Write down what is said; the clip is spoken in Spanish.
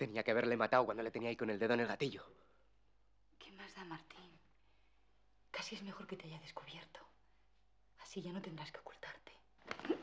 Tenía que haberle matado cuando le tenía ahí con el dedo en el gatillo. ¿Qué más da, Martín? Casi es mejor que te haya descubierto. Así ya no tendrás que ocultarlo.